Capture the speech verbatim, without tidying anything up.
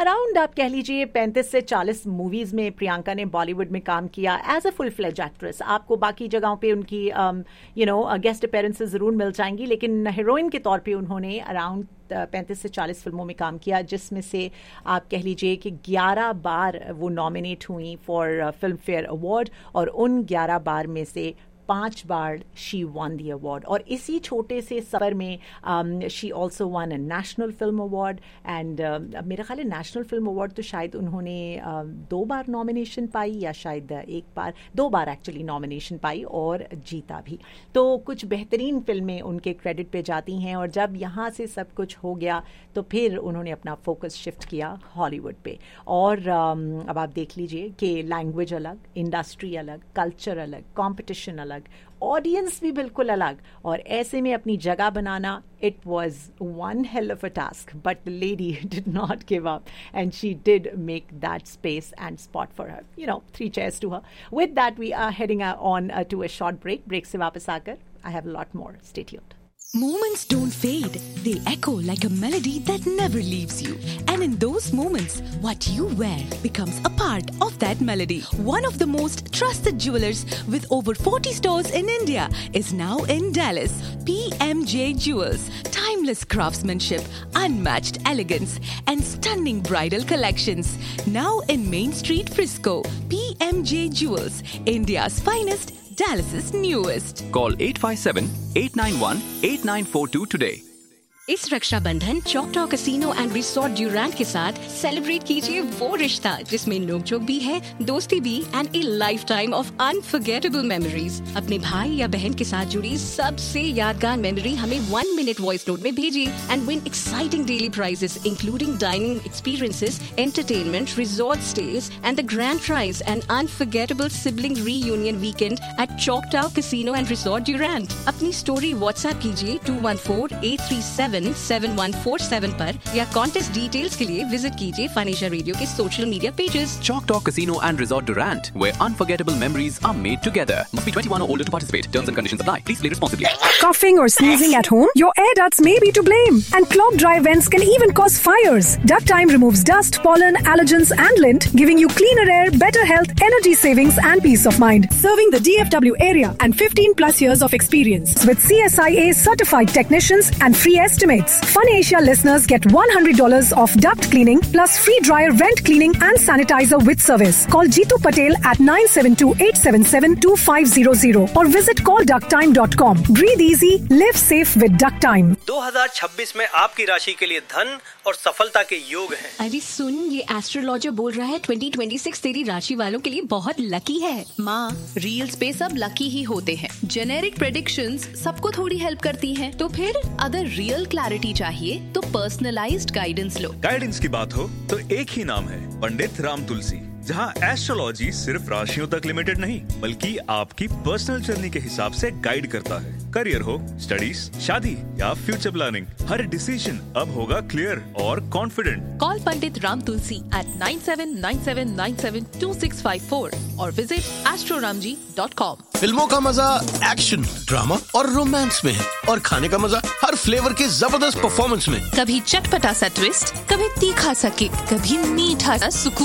Around आप कह लीजिए पैंतीस से चालीस मूवीज में प्रियंका ने बॉलीवुड में काम किया as a full fledge actress. आपको बाकी जगहों पे उनकी यू नो गेस्ट अपीयरेंसेस ज़रूर मिल जाएंगी, लेकिन हीरोइन के तौर पे उन्होंने अराउंड पैंतीस से चालीस फिल्मों में काम किया, जिसमें से आप कह लीजिए कि ग्यारह बार वो नॉमिनेट हुई फॉर फिल्म फेयर अवार्ड, और उन ग्यारह बार में से पांच बार शी वन दी अवार्ड। और इसी छोटे से सफर में she also one a national film award, and मेरा ख्याल है नेशनल फिल्म अवार्ड तो शायद उन्होंने uh, दो बार नॉमिनेशन पाई, या शायद एक बार, दो बार एक्चुअली नॉमिनेशन पाई और जीता भी। तो कुछ बेहतरीन फिल्में उनके क्रेडिट पे जाती हैं, और जब यहाँ से सब कुछ हो गया तो फिर उन्होंने अपना फोकस शिफ्ट किया हॉलीवुड पे। और um, अब आप देख लीजिए कि लैंग्वेज अलग, इंडस्ट्री अलग, कल्चर अलग, कॉम्पिटिशन अलग, ऑडियंस भी बिल्कुल अलग, और ऐसे में अपनी जगह बनाना, it was one hell of a task, but the lady did not give up and she did make that space and spot for her, you know, three chairs to her. With that we are heading on to a short break. Break से वापस आकर I have a lot more, stay tuned. Moments don't fade. They echo like a melody that never leaves you. And in those moments, what you wear becomes a part of that melody. One of the most trusted jewelers with over forty stores in India is now in Dallas. P M J Jewels. Timeless craftsmanship, unmatched elegance, and stunning bridal collections. Now in Main Street, Frisco. P M J Jewels, India's finest, Dallas's newest. Call eight five seven, eight nine one, eight nine four two today. इस Rakshabandhan चौकटा casino and resort ड्यूरैंट के साथ celebrate कीजिए वो रिश्ता जिसमें नोक-झोंक भी है, दोस्ती भी, and A life time of unforgettable memories. अपने भाई या बहन के साथ जुड़ी सबसे यादगार मेमोरी हमें वन मिनट वॉइस नोट में भेजिए and win exciting daily prices including dining experiences, entertainment, resort stage and the grand prize and unforgettable sibling reunion weekend at चौकटा casino and resort ड्यूरैंट। अपनी स्टोरी व्हाट्सएप कीजिए to one four eight three seven seven one four seven पर, या contest details के लिए visit कीजिए फनेशा radio के social media pages. Choctaw Casino and Resort Durant, where unforgettable memories are made together. Must be twenty-one or older to participate. Terms and conditions apply. Please play responsibly. Coughing or sneezing at home? Your air ducts may be to blame. And clogged dry vents can even cause fires. Duct Time removes dust, pollen, allergens and lint, giving you cleaner air, better health, energy savings and peace of mind. Serving the D F W area and fifteen plus years of experience. With C S I A certified technicians and free estimates. Fun Asia listeners get one hundred dollars off duct cleaning plus free dryer vent cleaning and sanitizer with service. Call Jeetu Patel at nine seven two, eight seven seven, two five zero zero or visit call duct time dot com. Breathe easy, live safe with Duct Time. दो हज़ार छब्बीस में आपकी राशि के लिए धन और सफलता के योग हैं। अरे सुन, ये एस्ट्रोलॉजर बोल रहा है ट्वेंटी ट्वेंटी सिक्स तेरी राशि वालों के लिए बहुत लकी है। माँ, रील्स पे सब लकी ही होते हैं। जेनेरिक प्रेडिक्शंस सबको थोड़ी हेल्प करती हैं। तो फिर अगर रियल क्लैरिटी चाहिए तो पर्सनलाइज्ड गाइडेंस लो। गाइडेंस की बात हो तो एक ही नाम है, पंडित राम तुलसी, जहां एस्ट्रोलॉजी सिर्फ राशियों तक लिमिटेड नहीं बल्कि आपकी पर्सनल जर्नी के हिसाब से गाइड करता है। करियर हो, स्टडीज, शादी या फ्यूचर प्लानिंग, हर डिसीजन अब होगा क्लियर और confident. Call Pandit Ram Tulsi eight nine seven nine seven nine seven to six five four और visit astro Ram ji dot com. फिल्मों का मजा एक्शन, ड्रामा और रोमांस में है, और खाने का मजा हर फ्लेवर के जबरदस्त परफॉर्मेंस में। कभी चटपटा सा ट्विस्ट, कभी तीखा सा किक, कभी मीठा सा सुकून।